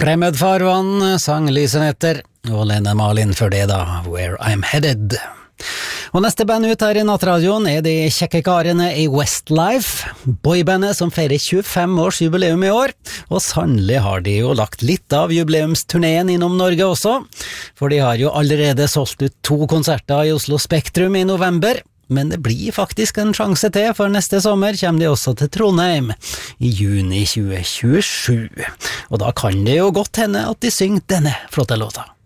Fremmed farvann, sang Lisen etter, og Lene Malin før det da, Where I'm Headed. Og neste band ut her i nattradioen de kjekke karene i Westlife, boybandet som feirer 25 års jubileum i år, og sannelig har de jo lagt litt av jubileumsturneen innom Norge også, for de har jo allerede solgt ut 2 konserter i Oslo Spektrum i november, men det blir faktisk en sjanse til, for neste sommer kommer de også til Trondheim i juni 2027, og da kan det jo godt hende at de synger denne flotte låta.